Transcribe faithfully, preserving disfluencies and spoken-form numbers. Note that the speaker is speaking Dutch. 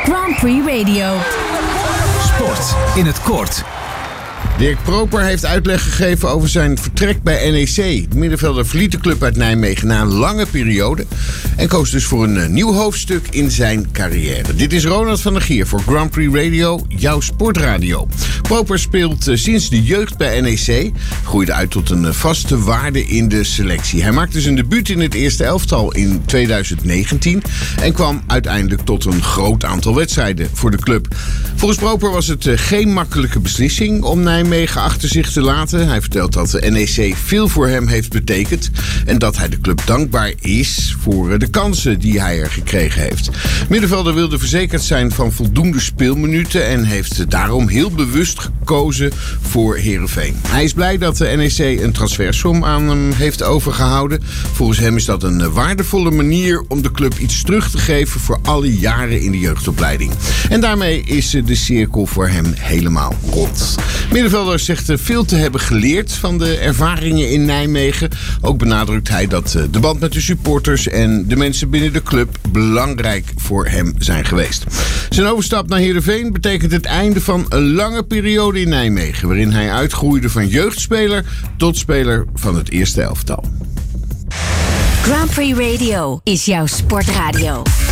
Grand Prix Radio. Sport in het kort. Dirk Proper heeft uitleg gegeven over zijn vertrek bij N E C. De middenvelder verliet de club uit Nijmegen na een lange periode en koos dus voor een nieuw hoofdstuk in zijn carrière. Dit is Ronald van der Gier voor Grand Prix Radio, jouw sportradio. Proper speelt uh, sinds de jeugd bij N E C, groeide uit tot een uh, vaste waarde in de selectie. Hij maakte zijn debuut in het eerste elftal in tweeduizend negentien en kwam uiteindelijk tot een groot aantal wedstrijden voor de club. Volgens Proper was het uh, geen makkelijke beslissing om Nijmegen achter zich te laten. Hij vertelt dat de N E C veel voor hem heeft betekend en dat hij de club dankbaar is voor de kansen die hij er gekregen heeft. Middenvelder wilde verzekerd zijn van voldoende speelminuten en heeft daarom heel bewust gekozen voor Heerenveen. Hij is blij dat de N E C een transfersom aan hem heeft overgehouden. Volgens hem is dat een waardevolle manier om de club iets terug te geven voor alle jaren in de jeugdopleiding. En daarmee is de cirkel voor hem helemaal rond. Middenvelder zegt veel te hebben geleerd van de ervaringen in Nijmegen. Ook benadrukt hij dat de band met de supporters en de mensen binnen de club belangrijk voor hem zijn geweest. Zijn overstap naar Heerenveen betekent het einde van een lange periode in Nijmegen, waarin hij uitgroeide van jeugdspeler tot speler van het eerste elftal. Grand Prix Radio is jouw sportradio.